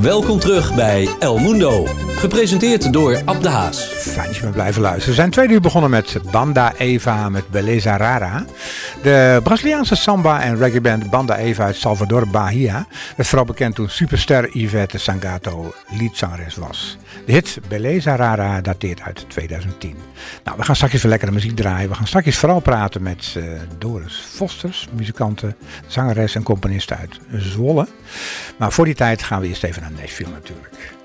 Welkom terug bij El Mundo. Gepresenteerd door Ab de Haas. Fijn dat je bent blijven luisteren. We zijn 2 uur begonnen met Banda Eva met Beleza Rara. De Braziliaanse samba en reggaeband Banda Eva uit Salvador Bahia werd vooral bekend toen superster Ivete Sangalo liedzangeres was. De hit Beleza Rara dateert uit 2010. Nou, we gaan straks weer lekkere muziek draaien. We gaan straks vooral praten met Doris Vosters, muzikante, zangeres en componist uit Zwolle. Maar voor die tijd gaan we eerst even naar Nashville natuurlijk.